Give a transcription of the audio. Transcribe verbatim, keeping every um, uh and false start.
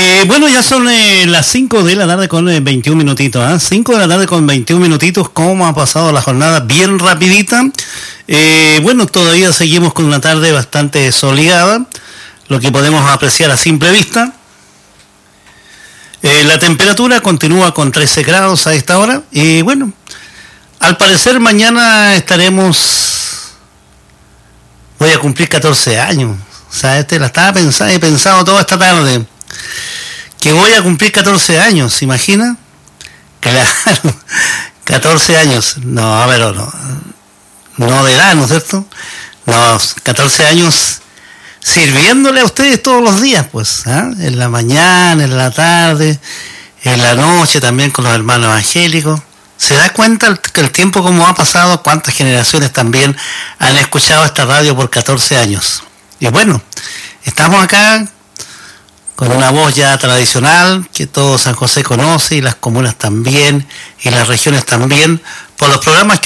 Eh, bueno, ya son eh, las cinco de la tarde con eh, veintiún minutitos, ¿eh? cinco de la tarde con veintiún minutitos, ¿cómo ha pasado la jornada? Bien rapidita. Eh, bueno, todavía seguimos con una tarde bastante soleada, lo que podemos apreciar a simple vista. Eh, la temperatura continúa con trece grados a esta hora, y bueno, al parecer mañana estaremos, voy a cumplir catorce años, o sea, este la estaba pensando, he pensado toda esta tarde, que voy a cumplir catorce años, ¿se imagina? Claro, catorce años, no, pero no, no de edad, ¿no es cierto? No, catorce años sirviéndole a ustedes todos los días, pues, ¿eh? En la mañana, en la tarde, en la noche también con los hermanos evangélicos. ¿Se da cuenta que el tiempo como ha pasado? ¿Cuántas generaciones también han escuchado esta radio por catorce años? Y bueno, estamos acá con una voz ya tradicional que todo San José conoce, y las comunas también, y las regiones también, por los programas que